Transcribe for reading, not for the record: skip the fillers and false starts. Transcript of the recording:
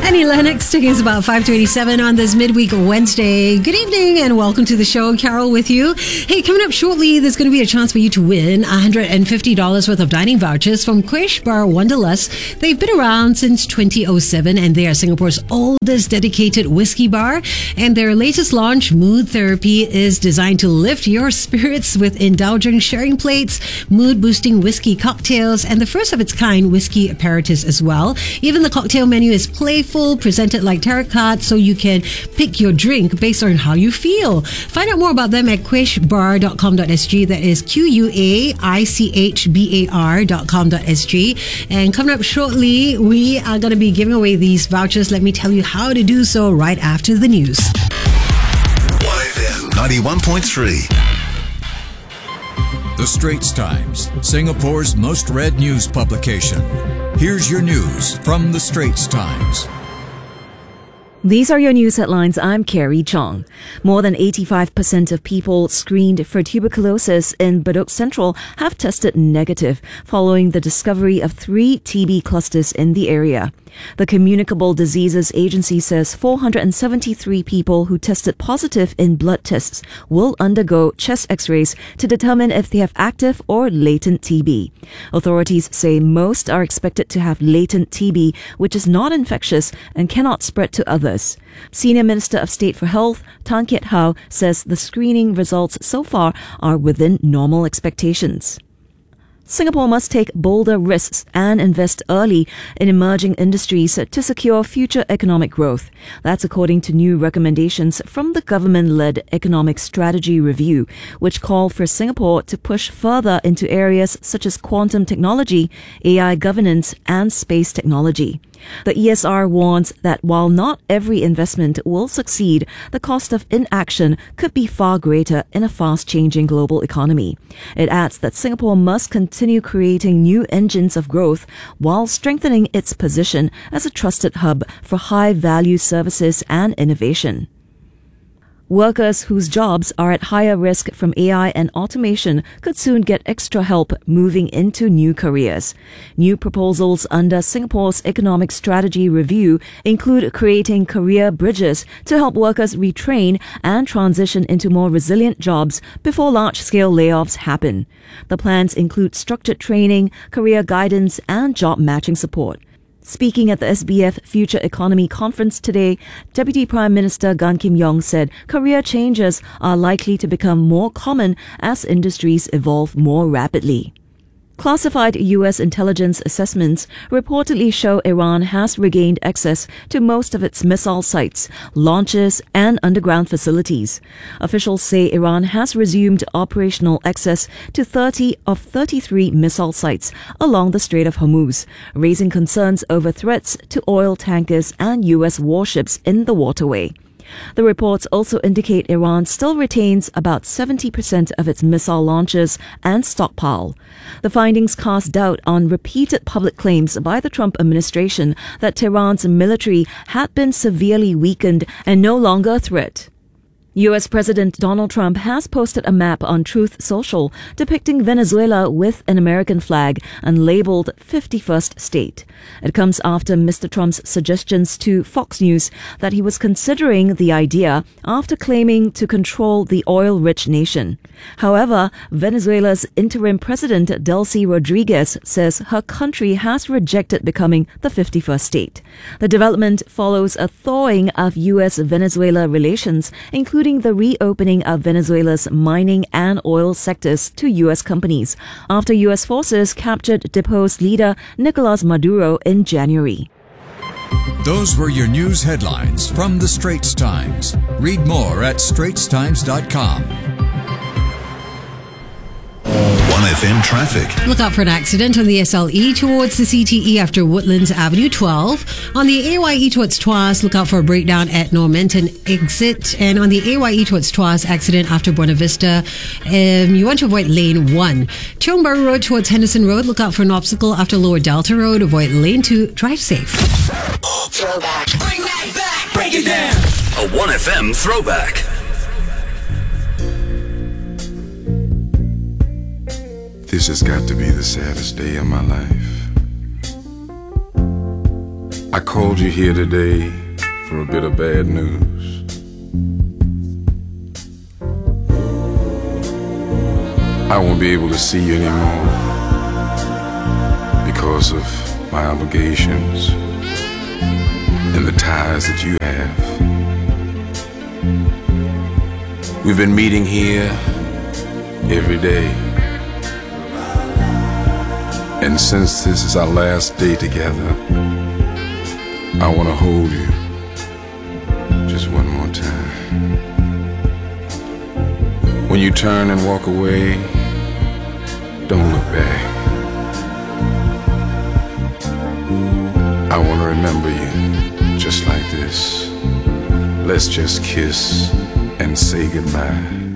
Annie Lennox taking us about 5:27 on this midweek Wednesday. Good evening and welcome to the show. Carol with you. Hey, coming up shortly, there's going to be a chance for you to win $150 worth of dining vouchers from Quiche Bar Wanderlust. They've been around since 2007 and they are Singapore's oldest dedicated whiskey bar. And their latest launch, Mood Therapy, is designed to lift your spirits with indulgent sharing plates, mood-boosting whiskey cocktails, and the first of its kind whiskey aperitifs as well. Even the cocktail menu is playful, presented like tarot cards, so you can pick your drink based on how you feel. Find out more about them at quishbar.com.sg. That is QUAICHBAR.com.sg. And coming up shortly, we are going to be giving away these vouchers. Let me tell you how to do so right after the news. 1FM 91.3. The Straits Times, Singapore's most read news publication. Here's your news from The Straits Times. These are your news headlines. I'm Carrie Chong. More than 85% of people screened for tuberculosis in Bedok Central have tested negative following the discovery of 3 TB clusters in the area. The Communicable Diseases Agency says 473 people who tested positive in blood tests will undergo chest x-rays to determine if they have active or latent TB. Authorities say most are expected to have latent TB, which is not infectious and cannot spread to others. Senior Minister of State for Health, Tan Kiat Hau, says the screening results so far are within normal expectations. Singapore must take bolder risks and invest early in emerging industries to secure future economic growth. That's according to new recommendations from the government-led Economic Strategy Review, which call for Singapore to push further into areas such as quantum technology, AI governance, and space technology. The ESR warns that while not every investment will succeed, the cost of inaction could be far greater in a fast-changing global economy. It adds that Singapore must continue creating new engines of growth while strengthening its position as a trusted hub for high-value services and innovation. Workers whose jobs are at higher risk from AI and automation could soon get extra help moving into new careers. New proposals under Singapore's Economic Strategy Review include creating career bridges to help workers retrain and transition into more resilient jobs before large-scale layoffs happen. The plans include structured training, career guidance, and job matching support. Speaking at the SBF Future Economy Conference today, Deputy Prime Minister Gan Kim Yong said career changes are likely to become more common as industries evolve more rapidly. Classified U.S. intelligence assessments reportedly show Iran has regained access to most of its missile sites, launches, and underground facilities. Officials say Iran has resumed operational access to 30 of 33 missile sites along the Strait of Hormuz, raising concerns over threats to oil tankers and U.S. warships in the waterway. The reports also indicate Iran still retains about 70% of its missile launches and stockpile. The findings cast doubt on repeated public claims by the Trump administration that Tehran's military had been severely weakened and no longer a threat. U.S. President Donald Trump has posted a map on Truth Social depicting Venezuela with an American flag and labeled 51st State. It comes after Mr. Trump's suggestions to Fox News that he was considering the idea after claiming to control the oil-rich nation. However, Venezuela's interim president, Delcy Rodriguez, says her country has rejected becoming the 51st state. The development follows a thawing of U.S.-Venezuela relations, including the reopening of Venezuela's mining and oil sectors to U.S. companies, after U.S. forces captured deposed leader Nicolas Maduro in January. Those were your news headlines from The Straits Times. Read more at straitstimes.com. 1FM traffic. Look out for an accident on the SLE towards the CTE after Woodlands Avenue 12. On the AYE towards Tuas, look out for a breakdown at Normanton exit. And on the AYE towards Tuas, accident after Buena Vista. You want to avoid lane 1. Tiong Bahru Road towards Henderson Road, look out for an obstacle after Lower Delta Road. Avoid lane 2. Drive safe. Throwback. Bring that back. Break it down. A 1FM throwback. This has got to be the saddest day of my life. I called you here today for a bit of bad news. I won't be able to see you anymore because of my obligations and the ties that you have. We've been meeting here every day, and since this is our last day together, I want to hold you just one more time. When you turn and walk away, don't look back. I want to remember you just like this. Let's just kiss and say goodbye.